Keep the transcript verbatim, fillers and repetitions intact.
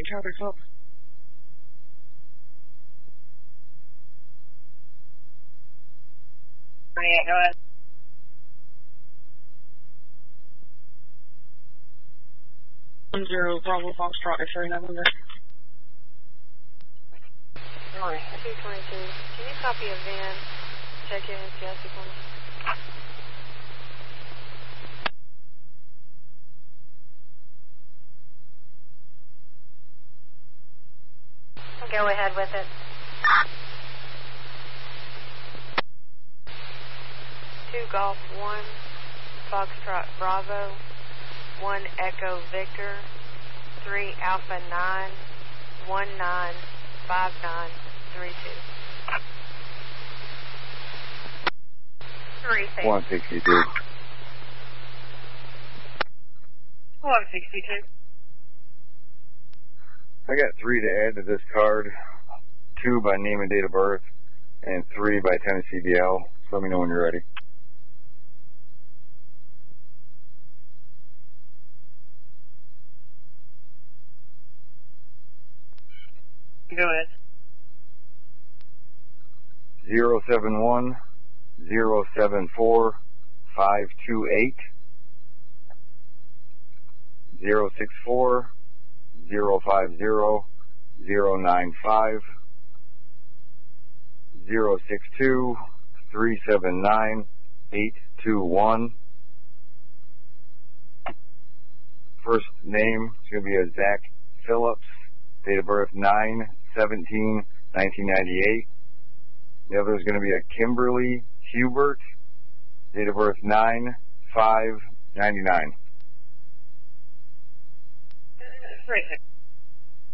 Charter Club. Yeah, go ahead. One zero Bravo Foxtrot, X-ray November. Alright. two twenty-two. Can you copy a van? Check in and Jesse for me. Go ahead with it. Two Golf one, Foxtrot Bravo, one Echo Victor, three Alpha nine, one nine five nine three two. Three six. one sixty-two. one sixty-two. I got three to add to this card, two by name and date of birth, and three by Tennessee D L. So let me know when you're ready. Go ahead. Zero seven one zero seven four five two eight zero six four zero five zero zero nine five zero six two three seven nine eight two one. First name is going to be a Zach Phillips. Date of birth nine seventeen nineteen ninety-eight. The other is going to be a Kimberly Hubert. Date of birth nine five ninety-nine. Right.